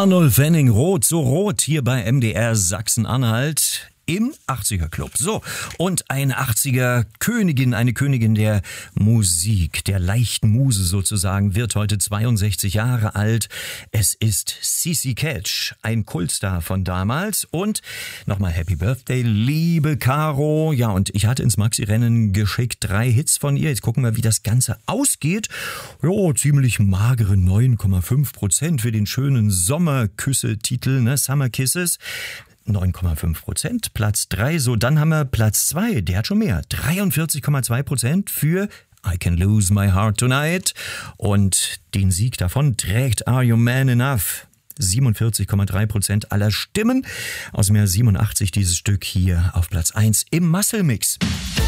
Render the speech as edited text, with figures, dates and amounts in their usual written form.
Arnulf Henning Rot, so rot hier bei MDR Sachsen-Anhalt im 80er Club. So, und eine 80er Königin, eine Königin der Musik, der leichten Muse sozusagen, wird heute 62 Jahre alt. Es ist Cici Catch, ein Kultstar von damals. Und nochmal Happy Birthday, liebe Caro. Ja, und ich hatte ins Maxi-Rennen geschickt 3 Hits von ihr. Jetzt gucken wir, wie das Ganze ausgeht. Jo, ziemlich magere 9,5% für den schönen Sommerküsse-Titel, ne? Summer Kisses. 9,5%, Platz 3, so, dann haben wir Platz 2, der hat schon mehr, 43,2% für I Can Lose My Heart Tonight, und den Sieg davon trägt Are You Man Enough? 47,3% aller Stimmen, aus dem Jahr 87 dieses Stück hier auf Platz 1 im Muscle Mix.